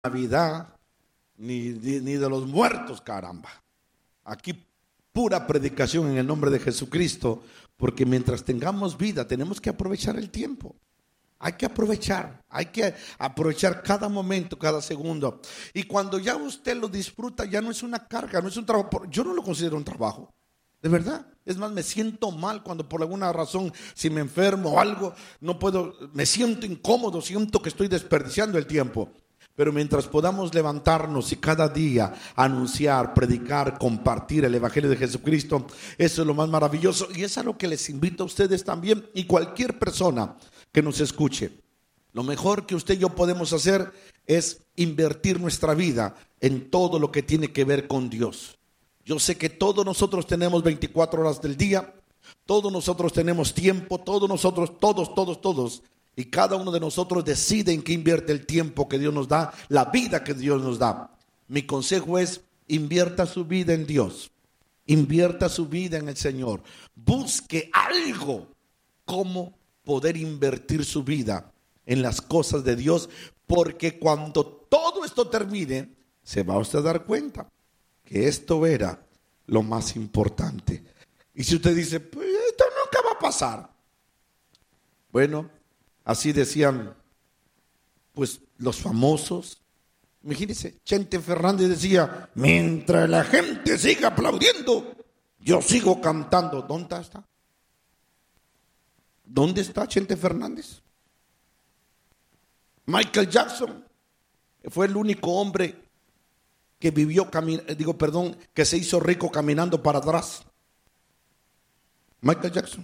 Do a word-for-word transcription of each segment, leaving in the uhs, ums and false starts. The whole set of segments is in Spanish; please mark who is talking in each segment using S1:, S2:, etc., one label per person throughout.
S1: Navidad, ni, ni, ni de los muertos, caramba. Aquí pura predicación en el nombre de Jesucristo, porque mientras tengamos vida tenemos que aprovechar el tiempo. Hay que aprovechar, hay que aprovechar cada momento, cada segundo. Y cuando ya usted lo disfruta, ya no es una carga, no es un trabajo. Yo no lo considero un trabajo, de verdad. Es más, me siento mal cuando por alguna razón, si me enfermo o algo, no puedo, me siento incómodo, siento que estoy desperdiciando el tiempo. Pero mientras podamos levantarnos y cada día anunciar, predicar, compartir el Evangelio de Jesucristo, eso es lo más maravilloso. Y es a lo que les invito a ustedes también y cualquier persona que nos escuche. Lo mejor que usted y yo podemos hacer es invertir nuestra vida en todo lo que tiene que ver con Dios. Yo sé que todos nosotros tenemos veinticuatro horas del día, todos nosotros tenemos tiempo, todos nosotros, todos, todos, todos. Y cada uno de nosotros decide en qué invierte el tiempo que Dios nos da, la vida que Dios nos da. Mi consejo es: invierta su vida en Dios, invierta su vida en el Señor. Busque algo como poder invertir su vida en las cosas de Dios, porque cuando todo esto termine, se va usted a dar cuenta que esto era lo más importante. Y si usted dice, pues esto nunca va a pasar, bueno, así decían pues los famosos. Imagínense, Chente Fernández decía: mientras la gente siga aplaudiendo, yo sigo cantando. ¿Dónde está? ¿Dónde está Chente Fernández? Michael Jackson fue el único hombre que vivió, digo, perdón, que se hizo rico caminando para atrás. Michael Jackson.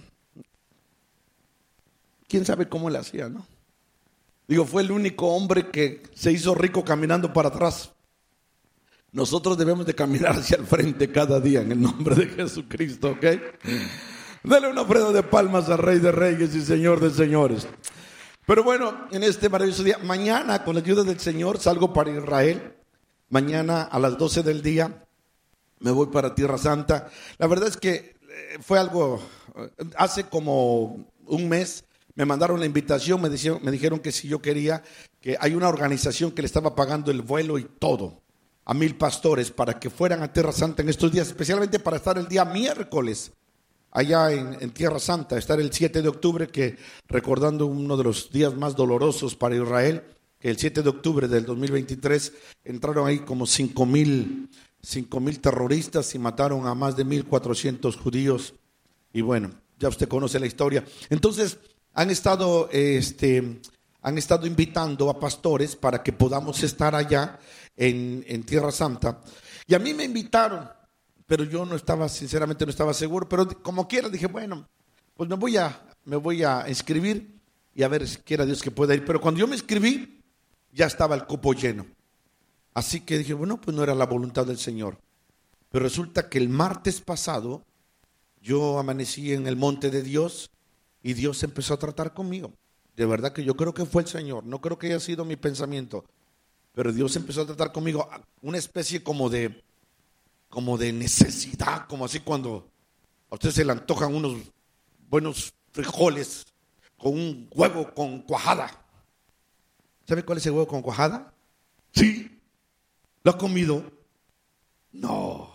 S1: ¿Quién sabe cómo le hacía, no? Digo, fue el único hombre que se hizo rico caminando para atrás. Nosotros debemos de caminar hacia el frente cada día en el nombre de Jesucristo, ¿ok? Dale una ofrenda de palmas al Rey de Reyes y Señor de Señores. Pero bueno, en este maravilloso día, mañana con la ayuda del Señor salgo para Israel. Mañana a las doce del día me voy para Tierra Santa. La verdad es que fue algo, hace como un mes me mandaron la invitación, me dijeron, me dijeron que si yo quería, que hay una organización que le estaba pagando el vuelo y todo a mil pastores para que fueran a Tierra Santa en estos días, especialmente para estar el día miércoles allá en, en Tierra Santa, estar el siete de octubre, que recordando uno de los días más dolorosos para Israel, que el siete de octubre del dos mil veintitrés entraron ahí como cinco mil terroristas y mataron a más de mil cuatrocientos judíos. Y bueno, ya usted conoce la historia. Entonces han estado, este, han estado invitando a pastores para que podamos estar allá en, en Tierra Santa. Y a mí me invitaron, pero yo no estaba, sinceramente no estaba seguro, pero como quiera dije, bueno, pues me voy a, me voy a inscribir y a ver si quiera Dios que pueda ir. Pero cuando yo me inscribí, ya estaba el cupo lleno. Así que dije, bueno, pues no era la voluntad del Señor. Pero resulta que el martes pasado yo amanecí en el monte de Dios y Dios empezó a tratar conmigo. De verdad que yo creo que fue el Señor, no creo que haya sido mi pensamiento, pero Dios empezó a tratar conmigo, una especie como de como de necesidad, como así cuando a usted se le antojan unos buenos frijoles con un huevo con cuajada. ¿Sabe cuál es el huevo con cuajada? Sí. ¿Lo ha comido? No.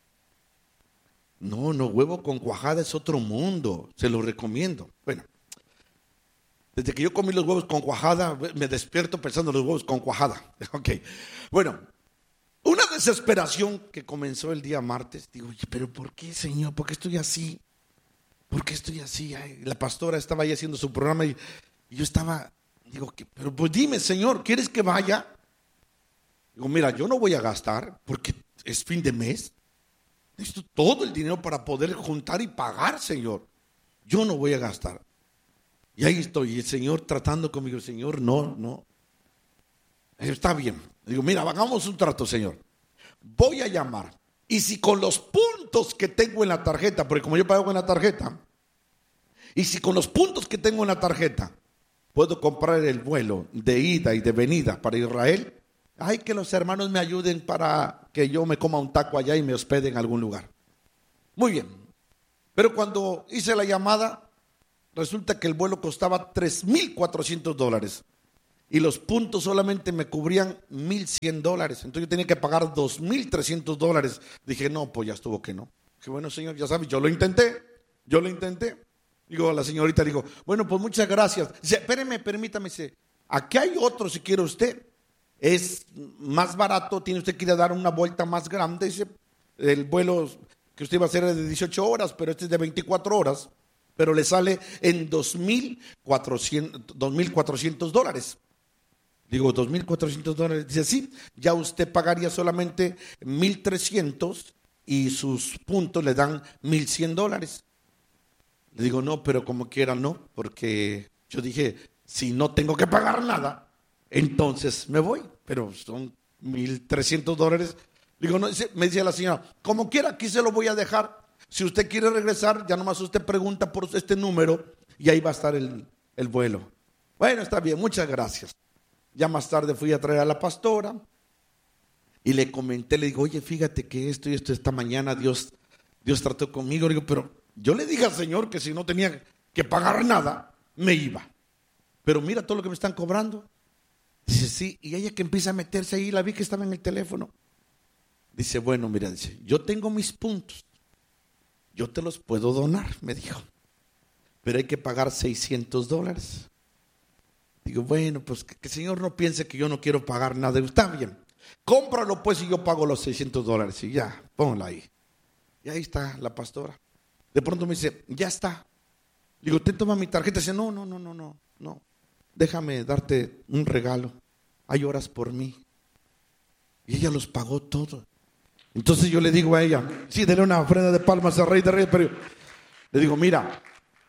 S1: No, no, huevo con cuajada es otro mundo. Se lo recomiendo. Bueno, desde que yo comí los huevos con cuajada, me despierto pensando en los huevos con cuajada. Ok. Bueno, una desesperación que comenzó el día martes. Digo, pero ¿por qué, Señor? ¿Por qué estoy así? ¿Por qué estoy así? Ay, la pastora estaba ahí haciendo su programa y, y yo estaba, digo, pero pues dime, Señor, ¿quieres que vaya? Digo, mira, yo no voy a gastar porque es fin de mes. Necesito todo el dinero para poder juntar y pagar, Señor. Yo no voy a gastar. Y ahí estoy, y el Señor tratando conmigo. Señor, no, no. Está bien. Digo, mira, hagamos un trato, Señor. Voy a llamar. Y si con los puntos que tengo en la tarjeta, porque como yo pago en la tarjeta, y si con los puntos que tengo en la tarjeta puedo comprar el vuelo de ida y de venida para Israel, ay, que los hermanos me ayuden para que yo me coma un taco allá y me hospede en algún lugar. Muy bien. Pero cuando hice la llamada, resulta que el vuelo costaba tres mil cuatrocientos dólares. y los puntos solamente me cubrían mil cien dólares. Entonces yo tenía que pagar dos mil trescientos dólares. Dije, no, pues ya estuvo que no. Dije, bueno, señor, ya sabes, yo lo intenté, yo lo intenté. Digo, a la señorita, digo, bueno, pues muchas gracias. Dice, espéreme, permítame, dice, aquí hay otro si quiere usted. Es más barato, tiene usted que ir a dar una vuelta más grande. Dice, el vuelo que usted iba a hacer es de dieciocho horas, pero este es de veinticuatro horas. Pero le sale en dos mil cuatrocientos dólares. Digo, dos mil cuatrocientos dólares. Dice, sí, ya usted pagaría solamente mil trescientos y sus puntos le dan mil cien dólares. Le digo, no, pero como quiera no, porque yo dije, si no tengo que pagar nada, entonces me voy, pero son mil trescientos dólares. Digo, no, me decía la señora, como quiera, aquí se lo voy a dejar. Si usted quiere regresar, ya nomás usted pregunta por este número y ahí va a estar el, el vuelo. Bueno, está bien, muchas gracias. Ya más tarde fui a traer a la pastora y le comenté, le digo, oye, fíjate que esto y esto esta mañana Dios, Dios trató conmigo. Le digo, pero yo le dije al Señor que si no tenía que pagar nada, me iba. Pero mira todo lo que me están cobrando. Dice, sí, y ella que empieza a meterse ahí, la vi que estaba en el teléfono. Dice, bueno, mira, dice, yo tengo mis puntos. Yo te los puedo donar, me dijo. Pero hay que pagar seiscientos dólares. Digo, bueno, pues que, que el Señor no piense que yo no quiero pagar nada. Está bien, cómpralo pues y yo pago los seiscientos dólares. Y ya, póngala ahí. Y ahí está la pastora. De pronto me dice, ya está. Digo, te toma mi tarjeta. Dice, no, no, no, no, no, no. Déjame darte un regalo. Hay horas por mí. Y ella los pagó todo. Entonces yo le digo a ella, sí, denle una ofrenda de palmas al Rey de Reyes, pero le digo, mira,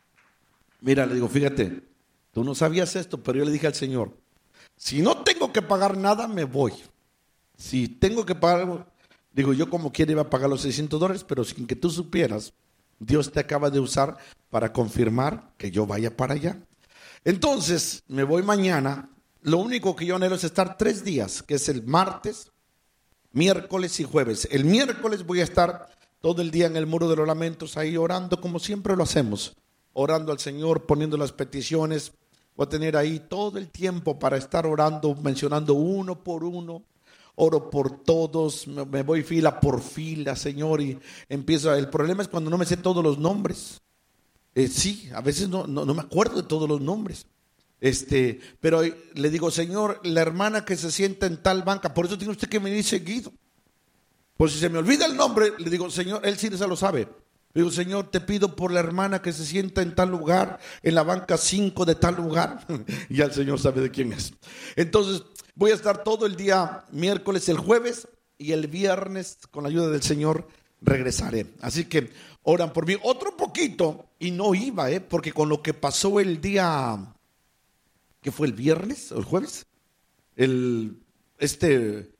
S1: mira, le digo, fíjate, tú no sabías esto, pero yo le dije al Señor, si no tengo que pagar nada, me voy. Si tengo que pagar, digo, yo como quiera iba a pagar los seiscientos dólares, pero sin que tú supieras, Dios te acaba de usar para confirmar que yo vaya para allá. Entonces, me voy mañana. Lo único que yo anhelo es estar tres días, que es el martes, miércoles y jueves. El miércoles voy a estar todo el día en el Muro de los Lamentos, ahí orando como siempre lo hacemos, orando al Señor, poniendo las peticiones. Voy a tener ahí todo el tiempo para estar orando, mencionando uno por uno. Oro por todos, me voy fila por fila, Señor, y empiezo. El problema es cuando no me sé todos los nombres. Eh, sí, a veces no, no, no me acuerdo de todos los nombres. Este, pero le digo, Señor, la hermana que se sienta en tal banca, por eso tiene usted que venir seguido. Por si se me olvida el nombre, le digo, Señor, él sí se lo sabe. Le digo, Señor, te pido por la hermana que se sienta en tal lugar, en la banca cinco de tal lugar. Y ya el Señor sabe de quién es. Entonces, voy a estar todo el día miércoles, el jueves y el viernes, con la ayuda del Señor, regresaré. Así que oran por mí otro poquito y no iba, ¿eh? Porque con lo que pasó el día, ¿qué fue el viernes o el jueves? El, este,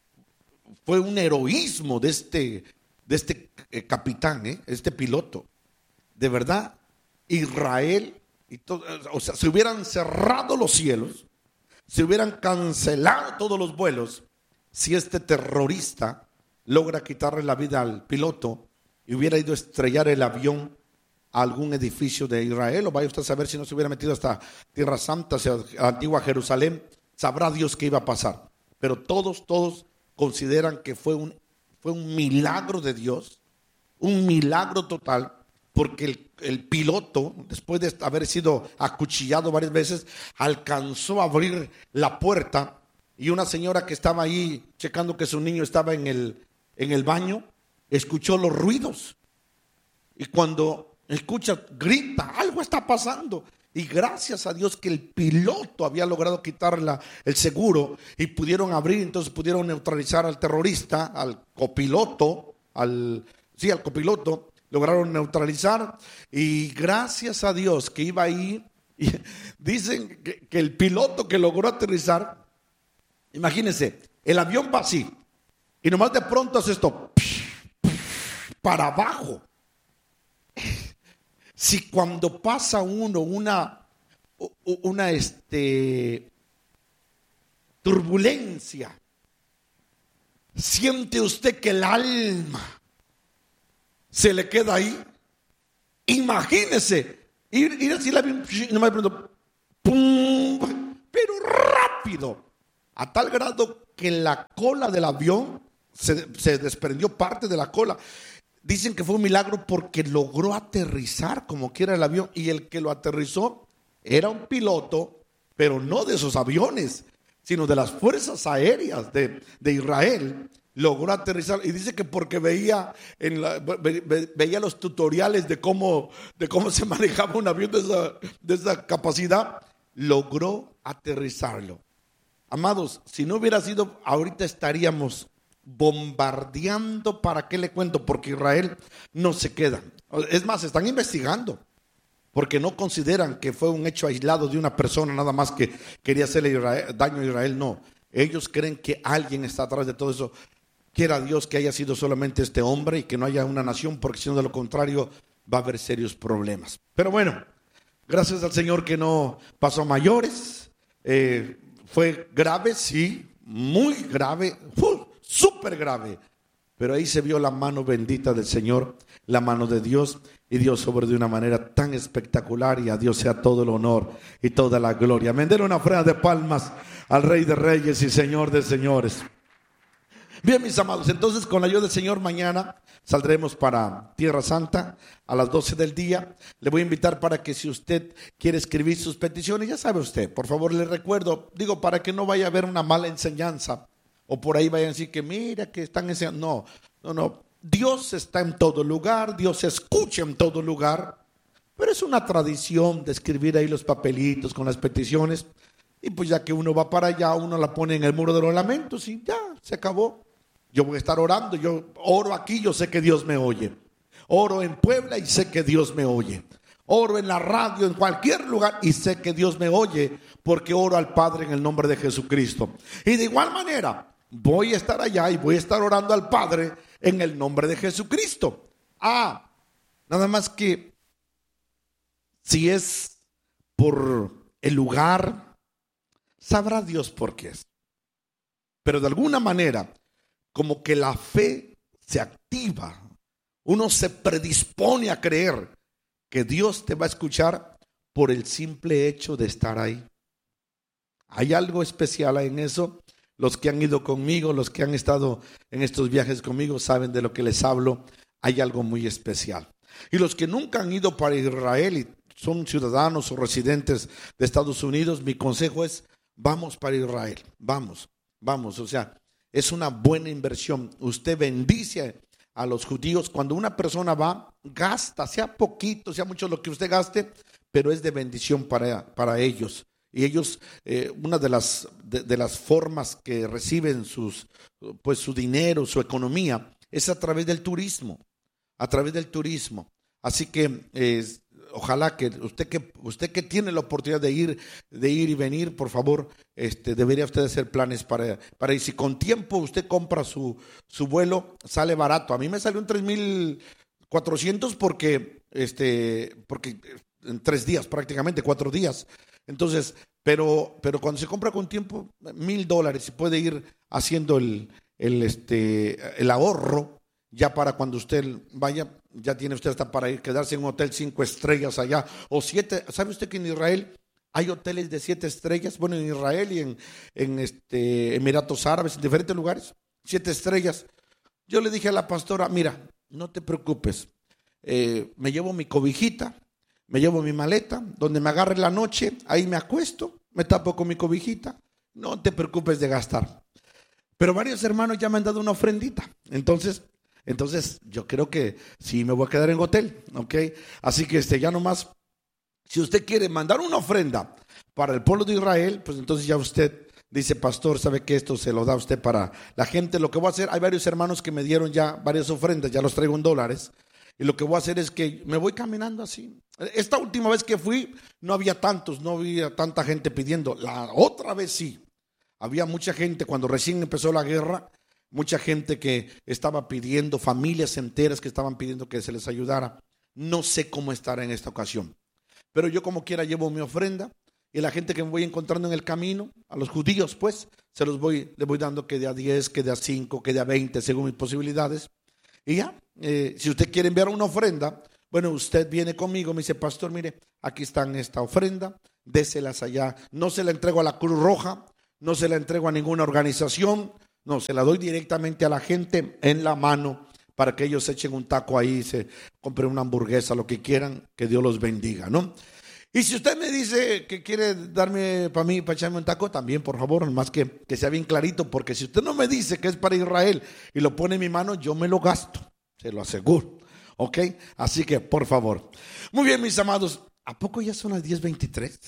S1: fue un heroísmo de este, de este eh, capitán, ¿eh? Este piloto. De verdad, Israel, y todo, o sea, se hubieran cerrado los cielos, se hubieran cancelado todos los vuelos, si este terrorista logra quitarle la vida al piloto y hubiera ido a estrellar el avión a algún edificio de Israel, o vaya usted a saber si no se hubiera metido hasta Tierra Santa, hacia la antigua Jerusalén, sabrá Dios qué iba a pasar. Pero todos, todos consideran que fue un, fue un milagro de Dios, un milagro total, porque el, el piloto, después de haber sido acuchillado varias veces, alcanzó a abrir la puerta y una señora que estaba ahí checando que su niño estaba en el, en el baño, escuchó los ruidos. Y cuando escucha, grita, algo está pasando. Y gracias a Dios que el piloto había logrado quitar la, el seguro y pudieron abrir, entonces pudieron neutralizar al terrorista, al copiloto, al, sí, al copiloto. Lograron neutralizar y gracias a Dios que iba ahí. Y dicen que, que el piloto que logró aterrizar, imagínense, el avión va así y nomás de pronto hace esto para abajo. Si cuando pasa uno una una este turbulencia, siente usted que el alma se le queda ahí. Imagínese ir, ir así la nomás de pronto, pum, pero rápido. rápido, a tal grado que la cola del avión se, se desprendió parte de la cola. Dicen que fue un milagro porque logró aterrizar como quiera el avión, y el que lo aterrizó era un piloto, pero no de esos aviones, sino de las fuerzas aéreas de, de Israel. Logró aterrizar, y dice que porque veía en la, ve, ve, veía los tutoriales de cómo, de cómo se manejaba un avión de esa, de esa capacidad, logró aterrizarlo. Amados, si no hubiera sido, ahorita estaríamos bombardeando. ¿Para qué le cuento? Porque Israel no se queda. Es más, están investigando, porque no consideran que fue un hecho aislado de una persona nada más que quería hacerle Israel, daño a Israel. No, ellos creen que alguien está atrás de todo eso. Quiera Dios que haya sido solamente este hombre y que no haya una nación, porque si no, de lo contrario va a haber serios problemas. Pero bueno, gracias al Señor que no pasó a mayores. Eh, fue grave, sí, muy grave, uh, súper grave. Pero ahí se vio la mano bendita del Señor, la mano de Dios, y Dios obró de una manera tan espectacular, y a Dios sea todo el honor y toda la gloria. Amén. Denle una ofrenda de palmas al Rey de Reyes y Señor de Señores. Bien, mis amados, entonces con la ayuda del Señor mañana saldremos para Tierra Santa a las doce del día. Le voy a invitar para que, si usted quiere escribir sus peticiones, ya sabe usted, por favor le recuerdo, digo, para que no vaya a haber una mala enseñanza, o por ahí vayan a decir que mira que están enseñando. No, no, no, Dios está en todo lugar, Dios escucha en todo lugar, pero es una tradición de escribir ahí los papelitos con las peticiones, y pues ya que uno va para allá, uno la pone en el muro de los lamentos y ya, se acabó. Yo voy a estar orando, yo oro aquí, yo sé que Dios me oye. Oro en Puebla y sé que Dios me oye. Oro en la radio, en cualquier lugar, y sé que Dios me oye, porque oro al Padre en el nombre de Jesucristo. Y de igual manera, voy a estar allá y voy a estar orando al Padre en el nombre de Jesucristo. Ah, nada más que si es por el lugar, sabrá Dios por qué es. Pero de alguna manera, como que la fe se activa, uno se predispone a creer que Dios te va a escuchar por el simple hecho de estar ahí. Hay algo especial en eso. Los que han ido conmigo, los que han estado en estos viajes conmigo, saben de lo que les hablo. Hay algo muy especial. Y los que nunca han ido para Israel y son ciudadanos o residentes de Estados Unidos, mi consejo es: vamos para Israel, vamos, vamos, o sea, es una buena inversión. Usted bendice a los judíos. Cuando una persona va, gasta, sea poquito, sea mucho lo que usted gaste, pero es de bendición para, para ellos. Y ellos, eh, una de las, de, de las formas que reciben sus, pues su dinero, su economía, es a través del turismo, a través del turismo. Así que eh, ojalá que usted que usted que tiene la oportunidad de ir, de ir y venir, por favor, este, debería usted hacer planes para, para ir. Si con tiempo usted compra su, su vuelo, sale barato. A mí me salió un tres mil cuatrocientos porque, este, porque en tres días, prácticamente cuatro días. Entonces, pero, pero cuando se compra con tiempo, mil dólares, y puede ir haciendo el, el, este, el ahorro. Ya para cuando usted vaya, ya tiene usted hasta para ir, quedarse en un hotel cinco estrellas allá, o siete. ¿Sabe usted que en Israel hay hoteles de siete estrellas? Bueno, en Israel y en, en este, Emiratos Árabes, en diferentes lugares, siete estrellas. Yo le dije a la pastora: mira, no te preocupes, eh, me llevo mi cobijita, me llevo mi maleta, donde me agarre la noche, ahí me acuesto, me tapo con mi cobijita, no te preocupes de gastar. Pero varios hermanos ya me han dado una ofrendita, entonces... Entonces, yo creo que sí me voy a quedar en hotel, ¿ok? Así que este, ya nomás, si usted quiere mandar una ofrenda para el pueblo de Israel, pues entonces ya usted dice: pastor, ¿sabe que esto se lo da usted para la gente? Lo que voy a hacer, hay varios hermanos que me dieron ya varias ofrendas, ya los traigo en dólares, y lo que voy a hacer es que me voy caminando así. Esta última vez que fui, no había tantos, no había tanta gente pidiendo. La otra vez sí, había mucha gente cuando recién empezó la guerra. Mucha gente que estaba pidiendo, familias enteras que estaban pidiendo que se les ayudara. No sé cómo estará en esta ocasión, pero yo como quiera llevo mi ofrenda, y la gente que me voy encontrando en el camino, a los judíos pues, se los voy, les voy dando que de a diez, que de a cinco, que de a veinte, según mis posibilidades. Y ya, eh, si usted quiere enviar una ofrenda, bueno, usted viene conmigo, me dice: pastor, mire, aquí están esta ofrenda, déselas allá. No se la entrego a la Cruz Roja, no se la entrego a ninguna organización, no, se la doy directamente a la gente en la mano para que ellos echen un taco ahí, se compren una hamburguesa, lo que quieran, que Dios los bendiga, ¿no? Y si usted me dice que quiere darme para mí, para echarme un taco, también, por favor, más que, que sea bien clarito, porque si usted no me dice que es para Israel y lo pone en mi mano, yo me lo gasto, se lo aseguro, ¿ok? Así que, por favor. Muy bien, mis amados, ¿a poco ya son las diez veintitrés?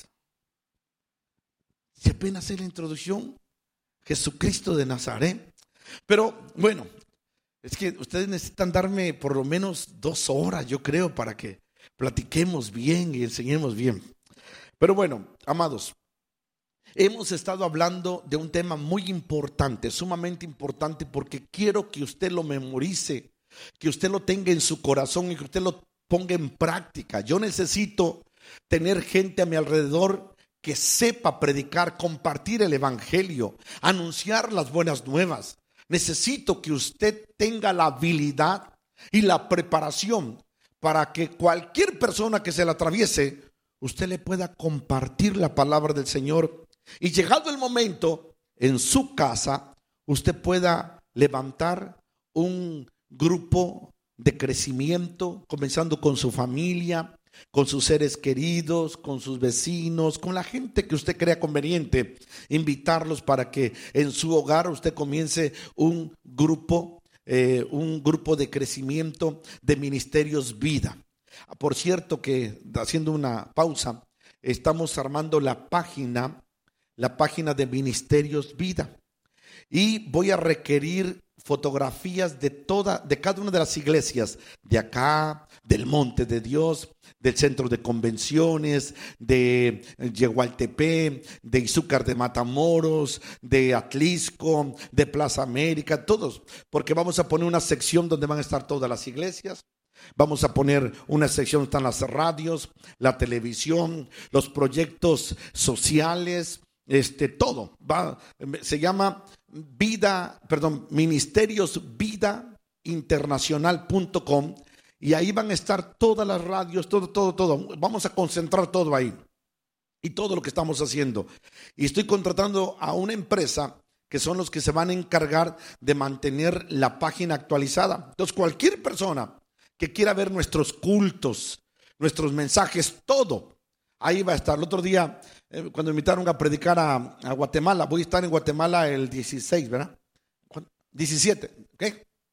S1: Si apenas es la introducción, Jesucristo de Nazaret. Pero, bueno, es que ustedes necesitan darme por lo menos dos horas, yo creo, para que platiquemos bien y enseñemos bien. Pero bueno, amados, hemos estado hablando de un tema muy importante, sumamente importante, porque quiero que usted lo memorice, que usted lo tenga en su corazón y que usted lo ponga en práctica. Yo necesito tener gente a mi alrededor que sepa predicar, compartir el evangelio, anunciar las buenas nuevas. Necesito que usted tenga la habilidad y la preparación para que cualquier persona que se le atraviese, usted le pueda compartir la palabra del Señor. Y llegado el momento, en su casa, usted pueda levantar un grupo de crecimiento, comenzando con su familia, con sus seres queridos, con sus vecinos, con la gente que usted crea conveniente, invitarlos para que en su hogar usted comience un grupo Eh, un grupo de crecimiento de Ministerios Vida. Por cierto que, haciendo una pausa, estamos armando la página, la página de Ministerios Vida, y voy a requerir fotografías de toda, de cada una de las iglesias, de acá, del Monte de Dios, del Centro de Convenciones, de Yehualtepec, de Izúcar de Matamoros, de Atlisco, de Plaza América, todos, porque vamos a poner una sección donde van a estar todas las iglesias. Vamos a poner una sección donde están las radios, la televisión, los proyectos sociales, este, todo. Va, se llama Vida, perdón, Ministerios Vida Internacional punto com. Y ahí van a estar todas las radios, todo, todo, todo. Vamos a concentrar todo ahí. Y todo lo que estamos haciendo. Y estoy contratando a una empresa que son los que se van a encargar de mantener la página actualizada. Entonces, cualquier persona que quiera ver nuestros cultos, nuestros mensajes, todo, ahí va a estar. El otro día, eh, cuando me invitaron a predicar a, a Guatemala, voy a estar en Guatemala el dieciséis, ¿verdad? diecisiete, ¿ok?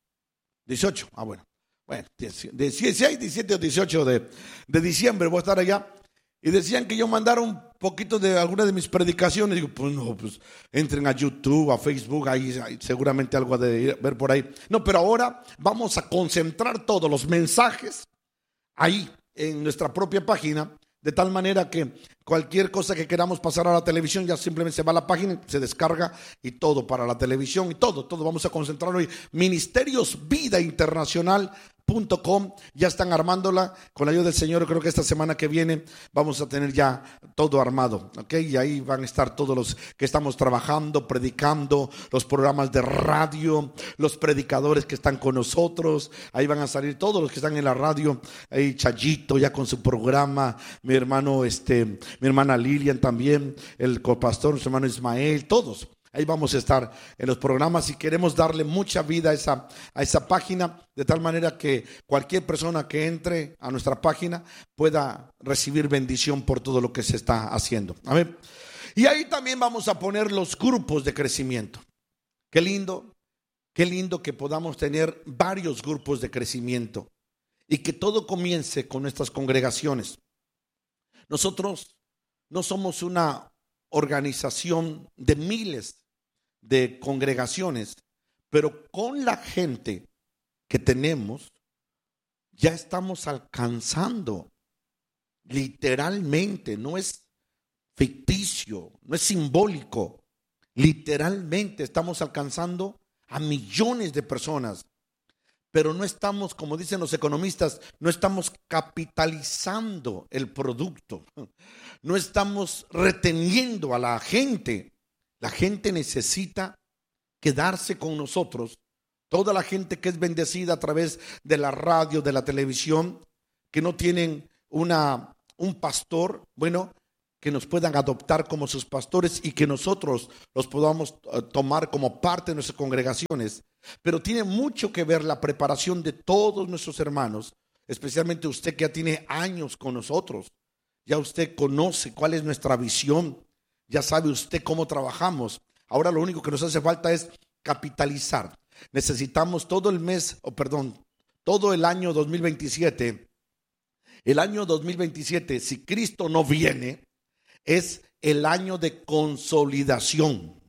S1: dieciocho, ah, bueno. Bueno, dieciséis, diecisiete o dieciocho de, de diciembre voy a estar allá. Y decían que yo mandara un poquito de alguna de mis predicaciones. Digo, pues no, pues entren a YouTube, a Facebook, ahí, ahí seguramente algo de ver por ahí. No, pero ahora vamos a concentrar todos los mensajes ahí en nuestra propia página, de tal manera que cualquier cosa que queramos pasar a la televisión, ya simplemente se va a la página, se descarga y todo para la televisión y todo, todo vamos a concentrar hoy. Ministerios Vida Internacional punto com, ya están armándola con la ayuda del Señor. Creo que esta semana que viene vamos a tener ya todo armado, ¿ok? Y ahí van a estar todos los que estamos trabajando, predicando, los programas de radio, los predicadores que están con nosotros. Ahí van a salir todos los que están en la radio. Ahí Chayito ya con su programa, mi hermano, este, mi hermana Lilian también, el copastor, nuestro hermano Ismael, todos. Ahí vamos a estar en los programas y queremos darle mucha vida a esa, a esa página, de tal manera que cualquier persona que entre a nuestra página pueda recibir bendición por todo lo que se está haciendo. Amén. Y ahí también vamos a poner los grupos de crecimiento. Qué lindo, qué lindo que podamos tener varios grupos de crecimiento y que todo comience con nuestras congregaciones. Nosotros no somos una organización de miles de congregaciones, pero con la gente que tenemos ya estamos alcanzando literalmente, no es ficticio, no es simbólico, literalmente estamos alcanzando a millones de personas, pero no estamos, como dicen los economistas, no estamos capitalizando el producto, no estamos reteniendo a la gente. La gente necesita quedarse con nosotros. Toda la gente que es bendecida a través de la radio, de la televisión, que no tienen una, un pastor, bueno, que nos puedan adoptar como sus pastores y que nosotros los podamos tomar como parte de nuestras congregaciones. Pero tiene mucho que ver la preparación de todos nuestros hermanos, especialmente usted que ya tiene años con nosotros. Ya usted conoce cuál es nuestra visión, ya sabe usted cómo trabajamos. Ahora lo único que nos hace falta es capitalizar. Necesitamos todo el mes, o oh, perdón, todo el año dos mil veintisiete. El año dos mil veintisiete, si Cristo no viene, es el año de consolidación.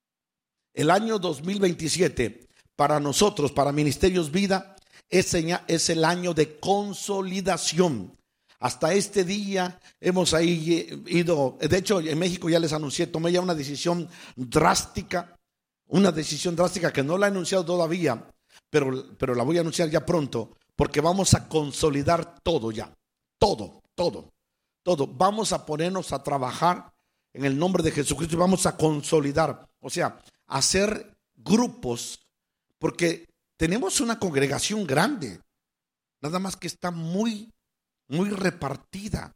S1: El año dos mil veintisiete para nosotros, para Ministerios Vida, es, es el año de consolidación. Hasta este día hemos ahí ido, de hecho en México ya les anuncié, tomé ya una decisión drástica, una decisión drástica que no la he anunciado todavía, pero, pero la voy a anunciar ya pronto, porque vamos a consolidar todo ya, todo, todo, todo. Vamos a ponernos a trabajar en el nombre de Jesucristo y vamos a consolidar, o sea, hacer grupos, porque tenemos una congregación grande, nada más que está muy muy repartida,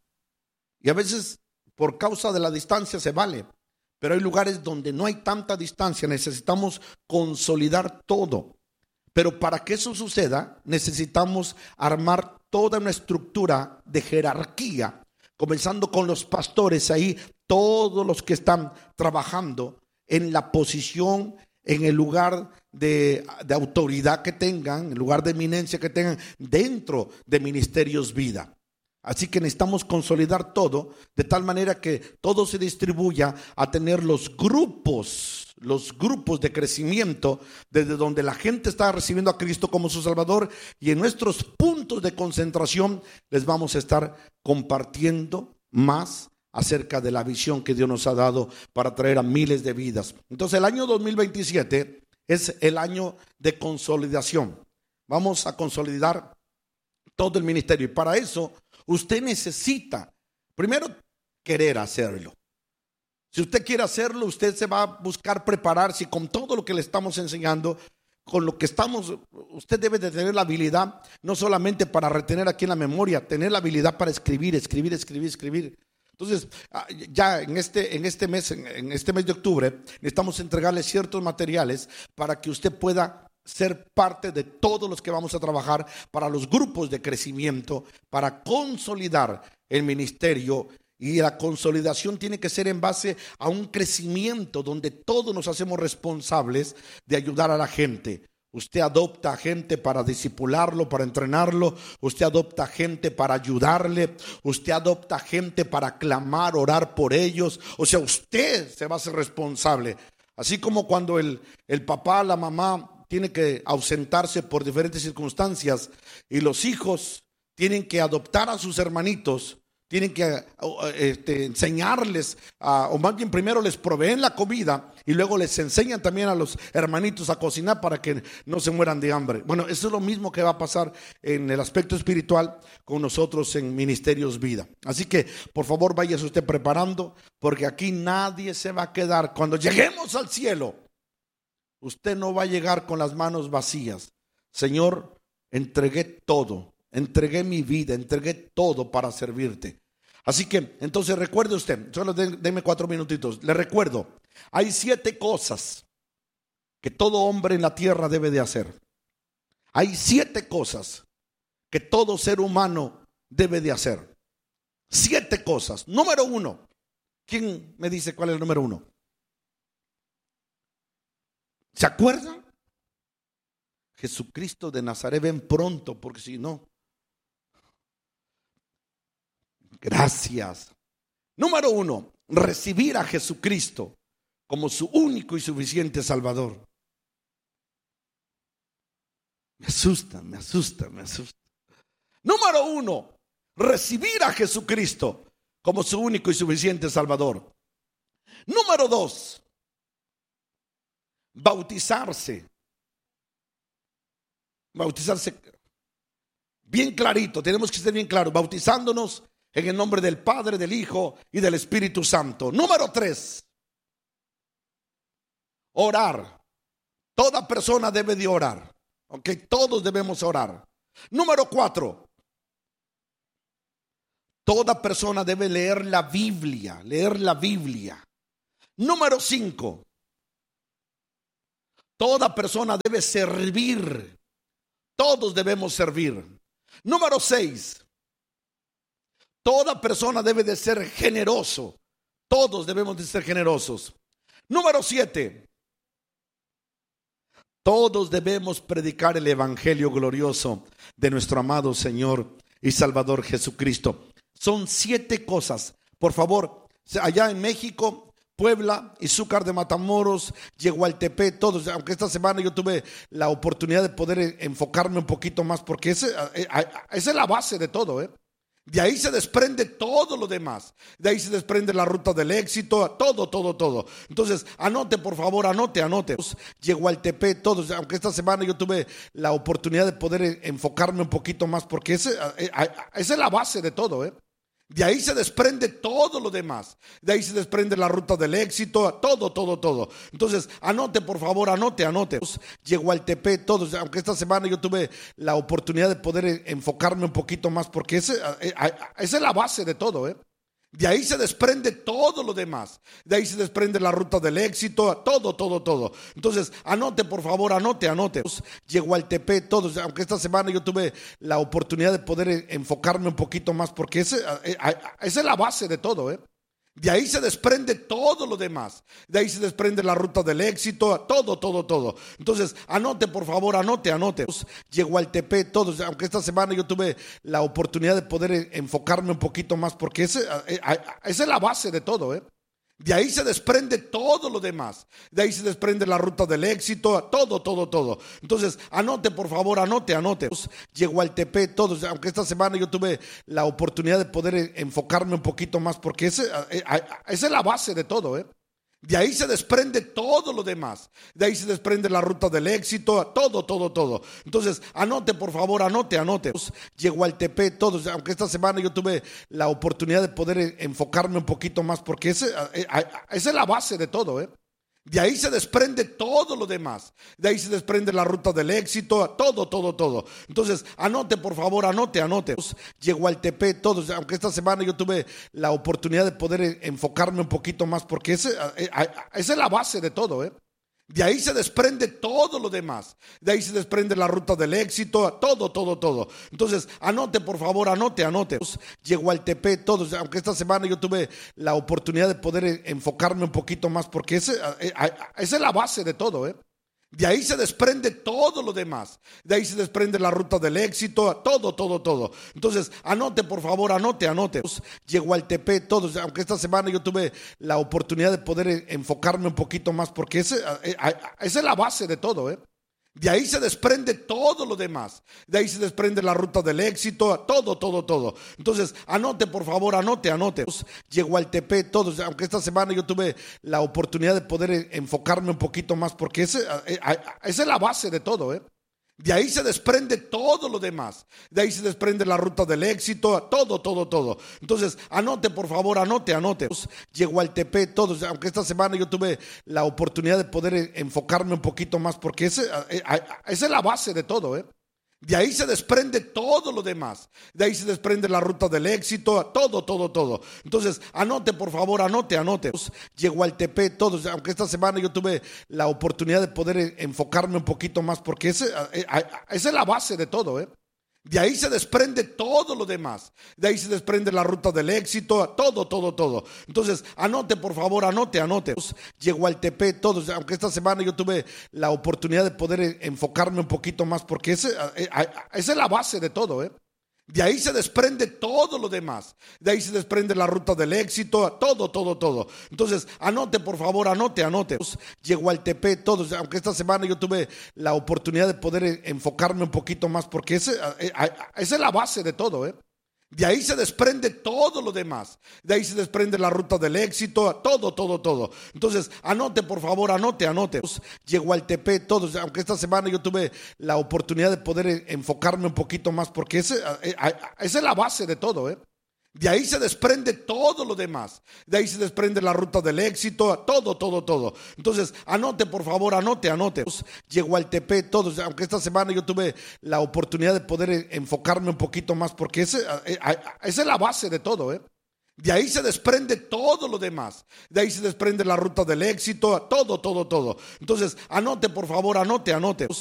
S1: y a veces por causa de la distancia se vale, pero hay lugares donde no hay tanta distancia. Necesitamos consolidar todo, pero para que eso suceda necesitamos armar toda una estructura de jerarquía, comenzando con los pastores, ahí todos los que están trabajando en la posición, en el lugar de, de autoridad que tengan, en el lugar de eminencia que tengan dentro de Ministerios Vida. Así que necesitamos consolidar todo de tal manera que todo se distribuya a tener los grupos, los grupos de crecimiento desde donde la gente está recibiendo a Cristo como su Salvador, y en nuestros puntos de concentración les vamos a estar compartiendo más acerca de la visión que Dios nos ha dado para traer a miles de vidas. Entonces el año dos mil veintisiete es el año de consolidación. Vamos a consolidar todo el ministerio, y para eso usted necesita primero querer hacerlo. Si usted quiere hacerlo, usted se va a buscar prepararse, y con todo lo que le estamos enseñando, con lo que estamos, usted debe de tener la habilidad, no solamente para retener aquí en la memoria, tener la habilidad para escribir, escribir, escribir, escribir. Entonces, ya en este, en este mes, en este mes de octubre, necesitamos entregarle ciertos materiales para que usted pueda ser parte de todos los que vamos a trabajar para los grupos de crecimiento, para consolidar el ministerio. Y la consolidación tiene que ser en base a un crecimiento donde todos nos hacemos responsables de ayudar a la gente. Usted adopta a gente para discipularlo, para entrenarlo. Usted adopta a gente para ayudarle. Usted adopta a gente para clamar, orar por ellos. O sea, usted se va a hacer responsable. Así como cuando el, el papá, la mamá tiene que ausentarse por diferentes circunstancias y los hijos tienen que adoptar a sus hermanitos, tienen que este, enseñarles, a, o más bien primero les proveen la comida y luego les enseñan también a los hermanitos a cocinar para que no se mueran de hambre. Bueno, eso es lo mismo que va a pasar en el aspecto espiritual con nosotros en Ministerios Vida. Así que por favor váyase usted preparando, porque aquí nadie se va a quedar. Cuando lleguemos al cielo, usted no va a llegar con las manos vacías. Señor, entregué todo, entregué mi vida, entregué todo para servirte. Así que, entonces recuerde usted, solo denme cuatro minutitos, le recuerdo, hay siete cosas que todo hombre en la tierra debe de hacer. Hay siete cosas que todo ser humano debe de hacer. Siete cosas. Número uno, ¿quién me dice cuál es el número uno? ¿Se acuerdan? Jesucristo de Nazaret, ven pronto, porque si no. Gracias. Número uno, recibir a Jesucristo como su único y suficiente Salvador. Me asusta, me asusta, me asusta. Número uno, recibir a Jesucristo como su único y suficiente Salvador. Número dos, bautizarse. Bautizarse bien clarito, tenemos que ser bien claros, bautizándonos en el nombre del Padre, del Hijo y del Espíritu Santo. Número tres, orar. Toda persona debe de orar, ok, todos debemos orar. Número cuatro, Toda persona debe leer la Biblia, leer la Biblia. Número cinco, toda persona debe servir. Todos debemos servir. Número seis, toda persona debe de ser generoso. Todos debemos de ser generosos. Número siete, todos debemos predicar el evangelio glorioso de nuestro amado Señor y Salvador Jesucristo. Son siete cosas. Por favor, allá en México, Puebla, Izúcar de Matamoros, Yegualtepec, todos, aunque esta semana yo tuve la oportunidad de poder enfocarme un poquito más, porque ese, esa es la base de todo, ¿eh? De ahí se desprende todo lo demás. De ahí se desprende la ruta del éxito, todo, todo, todo. Entonces, anote, por favor, anote, anote. Yegualtepec, todos, aunque esta semana yo tuve la oportunidad de poder enfocarme un poquito más, porque ese, esa es la base de todo, ¿eh? De ahí se desprende todo lo demás. De ahí se desprende la ruta del éxito, todo, todo, todo. Entonces, anote, por favor, anote, anote. Yegualtepec, todos, aunque esta semana yo tuve la oportunidad de poder enfocarme un poquito más, porque ese, esa es la base de todo, ¿eh? De ahí se desprende todo lo demás. De ahí se desprende la ruta del éxito, todo, todo, todo. Entonces, anote, por favor, anote, anote. Yegualtepec, todos, aunque esta semana yo tuve la oportunidad de poder enfocarme un poquito más, porque ese, esa es la base de todo, ¿eh? De ahí se desprende todo lo demás. De ahí se desprende la ruta del éxito, todo, todo, todo. Entonces, anote, por favor, anote, anote. Yegualtepec, todos, aunque esta semana yo tuve la oportunidad de poder enfocarme un poquito más, porque ese, esa es la base de todo, ¿eh? De ahí se desprende todo lo demás. De ahí se desprende la ruta del éxito, todo, todo, todo. Entonces, anote, por favor, anote, anote. Yegualtepec, todos, aunque esta semana yo tuve la oportunidad de poder enfocarme un poquito más, porque ese, esa es la base de todo, ¿eh? De ahí se desprende todo lo demás. De ahí se desprende la ruta del éxito, todo, todo, todo. Entonces, anote, por favor, anote, anote. Yegualtepec, todos, aunque esta semana yo tuve la oportunidad de poder enfocarme un poquito más, porque ese, esa es la base de todo, ¿eh? De ahí se desprende todo lo demás. De ahí se desprende la ruta del éxito, todo, todo, todo. Entonces, anote, por favor, anote, anote. Yegualtepec, todos, aunque esta semana yo tuve la oportunidad de poder enfocarme un poquito más, porque ese, esa es la base de todo, ¿eh? De ahí se desprende todo lo demás. De ahí se desprende la ruta del éxito, todo, todo, todo. Entonces, anote, por favor, anote, anote. Yegualtepec, todos, aunque esta semana yo tuve la oportunidad de poder enfocarme un poquito más, porque ese, esa es la base de todo, ¿eh? De ahí se desprende todo lo demás. De ahí se desprende la ruta del éxito, todo, todo, todo. Entonces, anote, por favor, anote, anote. Yegualtepec, todos, aunque esta semana yo tuve la oportunidad de poder enfocarme un poquito más, porque ese, esa es la base de todo, ¿eh? De ahí se desprende todo lo demás. De ahí se desprende la ruta del éxito, todo, todo, todo. Entonces, anote, por favor, anote, anote. Yegualtepec, todos, aunque esta semana yo tuve la oportunidad de poder enfocarme un poquito más, porque ese, esa es la base de todo, ¿eh? De ahí se desprende todo lo demás. De ahí se desprende la ruta del éxito, todo, todo, todo. Entonces, anote, por favor, anote, anote. Yegualtepec, todos, aunque esta semana yo tuve la oportunidad de poder enfocarme un poquito más, porque ese, esa es la base de todo, ¿eh? De ahí se desprende todo lo demás. De ahí se desprende la ruta del éxito, todo, todo, todo. Entonces, anote, por favor, anote, anote. Yegualtepec, todos, aunque esta semana yo tuve la oportunidad de poder enfocarme un poquito más, porque ese, esa es la base de todo, ¿eh? De ahí se desprende todo lo demás. De ahí se desprende la ruta del éxito, todo, todo, todo. Entonces, anote, por favor, anote, anote. Yegualtepec, todos, aunque esta semana yo tuve la oportunidad de poder enfocarme un poquito más, porque ese, esa es la base de todo, ¿eh? De ahí se desprende todo lo demás. De ahí se desprende la ruta del éxito, todo, todo, todo. Entonces, anote, por favor, anote, anote. Yegualtepec, todos, aunque esta semana yo tuve la oportunidad de poder enfocarme un poquito más, porque ese, esa es la base de todo, ¿eh? De ahí se desprende todo lo demás. De ahí se desprende la ruta del éxito, todo, todo, todo. Entonces, anote, por favor, anote, anote. Yegualtepec, todos, aunque esta semana yo tuve la oportunidad de poder enfocarme un poquito más, porque ese, esa es la base de todo, ¿eh? De ahí se desprende todo lo demás. De ahí se desprende la ruta del éxito, todo, todo, todo. Entonces, anote, por favor, anote, anote. Llegó al T P, todos, aunque esta semana yo tuve la oportunidad de poder enfocarme un poquito más, porque ese, esa es la base de todo, ¿eh? De ahí se desprende todo lo demás. De ahí se desprende la ruta del éxito, todo, todo, todo. Entonces, anote, por favor, anote, anote.